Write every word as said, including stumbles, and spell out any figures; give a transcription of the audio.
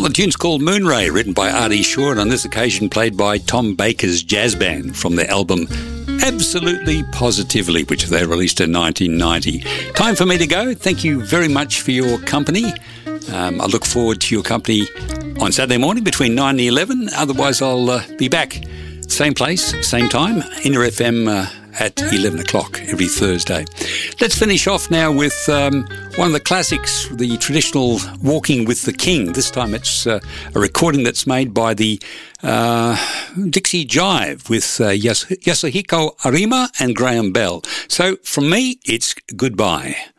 the tune's called Moonray, written by Artie Shaw, and on this occasion played by Tom Baker's Jazz Band from their album Absolutely Positively, which they released in nineteen ninety. Time for me to go. Thank you very much for your company. Um, I look forward to your company on Saturday morning between nine and eleven. Otherwise, I'll uh, be back same place, same time, Inner F M uh, at eleven o'clock every Thursday. Let's finish off now with um, one of the classics, the traditional Walking with the King. This time it's uh, a recording that's made by the uh, Dixie Jive with uh, Yas- Yasuhiko Arima and Graham Bell. So from me, it's goodbye.